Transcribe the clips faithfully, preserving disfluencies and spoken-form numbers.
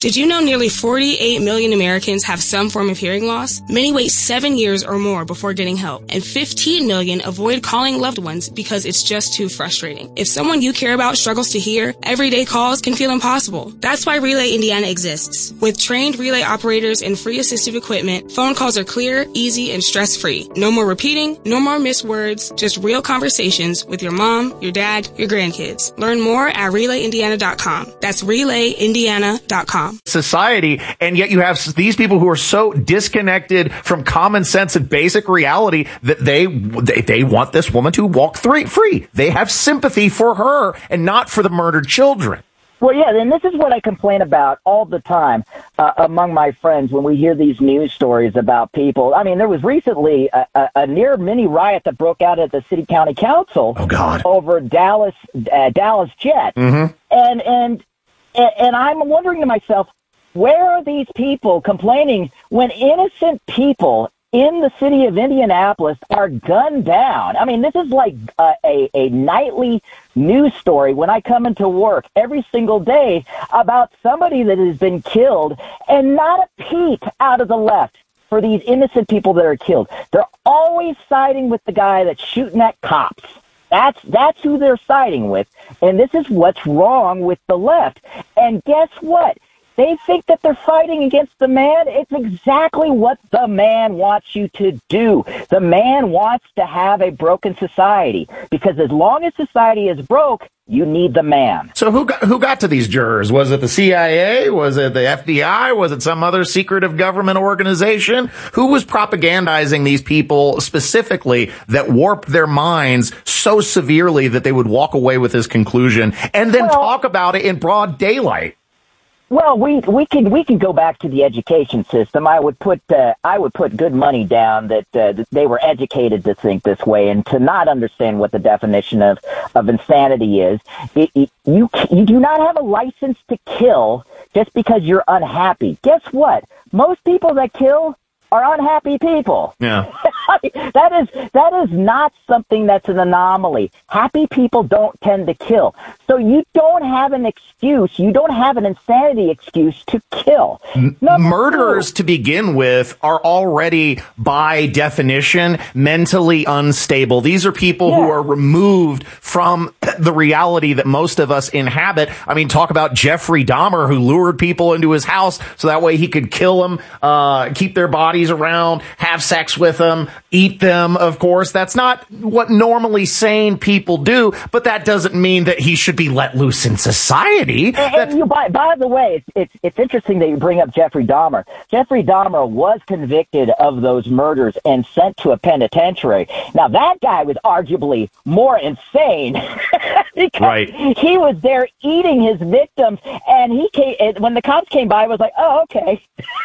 Did you know nearly forty-eight million Americans have some form of hearing loss? Many wait seven years or more before getting help, and fifteen million avoid calling loved ones because it's just too frustrating. If someone you care about struggles to hear, everyday calls can feel impossible. That's why Relay Indiana exists. With trained relay operators and free assistive equipment, phone calls are clear, easy, and stress-free. No more repeating, no more missed words, just real conversations with your mom, your dad, your grandkids. Learn more at relay indiana dot com. That's relay indiana dot com. Society, and yet you have these people who are so disconnected from common sense and basic reality that they they, they want this woman to walk three, free. They have sympathy for her and not for the murdered children. Well, yeah, and this is what I complain about all the time uh, among my friends when we hear these news stories about people. I mean, there was recently a, a, a near mini riot that broke out at the city county council oh, God. over Dallas uh, Dallas Jet. Mm-hmm. And, and, and I'm wondering to myself, where are these people complaining when innocent people in the city of Indianapolis are gunned down? I mean, this is like a, a, a nightly news story when I come into work every single day about somebody that has been killed, and not a peep out of the left for these innocent people that are killed. They're always siding with the guy that's shooting at cops. That's that's who they're siding with, and this is what's wrong with the left. And guess what? They think that they're fighting against the man. It's exactly what the man wants you to do. The man wants to have a broken society, because as long as society is broke, you need the man. So who got, who got to these jurors? Was it the C I A? Was it the F B I? Was it some other secretive government organization? Who was propagandizing these people specifically that warped their minds so severely that they would walk away with this conclusion and then well, talk about it in broad daylight? Well, we we can we can go back to the education system. I would put uh, I would put good money down that, uh, that they were educated to think this way and to not understand what the definition of, of insanity is. It, it, you you do not have a license to kill just because you're unhappy. Guess what? Most people that kill are unhappy people. Yeah. that is that is not something that's an anomaly. Happy people don't tend to kill. So you don't have an excuse. You don't have an insanity excuse to kill. Number Murderers, two, to begin with, are already, by definition, mentally unstable. These are people yeah. who are removed from the reality that most of us inhabit. I mean, talk about Jeffrey Dahmer, who lured people into his house so that way he could kill them, uh, keep their bodies around, have sex with them, eat them, of course. That's not what normally sane people do, but that doesn't mean that he should be let loose in society. And, and you, by, by the way, it's, it's, it's interesting that you bring up Jeffrey Dahmer. Jeffrey Dahmer was convicted of those murders and sent to a penitentiary. Now, that guy was arguably more insane because right. he was there eating his victims, and he came, and when the cops came by, I was like, oh, okay.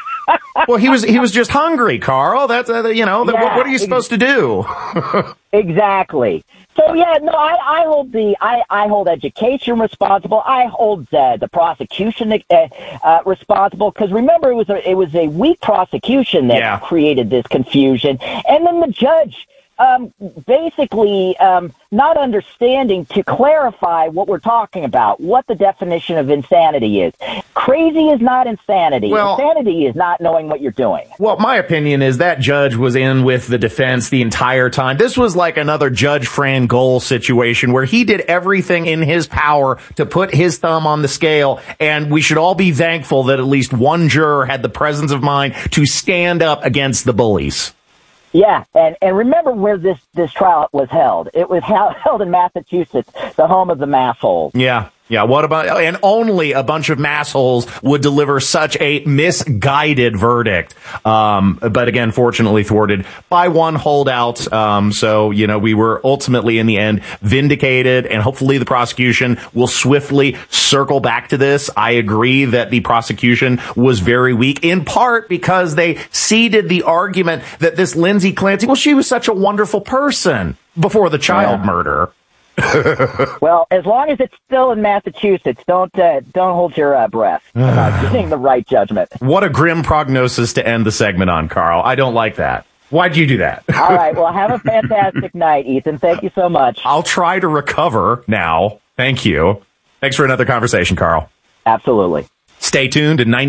Well, he was he was just hungry, Carl. That's uh, you know. Yeah, what, what are you supposed to do? Exactly. So yeah, no, I, I hold the I, I hold education responsible. I hold uh, the prosecution uh, uh, responsible, because remember, it was a it was a weak prosecution that yeah. created this confusion, and then the judge. Um, basically, um, not understanding to clarify what we're talking about, what the definition of insanity is. Crazy is not insanity. Well, insanity is not knowing what you're doing. Well, my opinion is that judge was in with the defense the entire time. This was like another Judge Fran Gohl situation where he did everything in his power to put his thumb on the scale, and we should all be thankful that at least one juror had the presence of mind to stand up against the bullies. Yeah, and, and remember where this, this trial was held. It was held in Massachusetts, the home of the massholes. Yeah, yeah. What about, and only a bunch of massholes would deliver such a misguided verdict. Um, but again, fortunately thwarted by one holdout. Um, so, you know, we were ultimately in the end vindicated, and hopefully the prosecution will swiftly circle back to this. I agree that the prosecution was very weak, in part because they ceded the argument that this Lindsay Clancy, well, she was such a wonderful person before the child yeah. murder. Well, as long as it's still in Massachusetts, don't uh, don't hold your uh, breath about getting the right judgment. What a grim prognosis to end the segment on, Carl. I don't like that. Why'd you do that? All right. Well, have a fantastic night, Ethan. Thank you so much. I'll try to recover now. Thank you. Thanks for another conversation, Carl. Absolutely. Stay tuned to ninety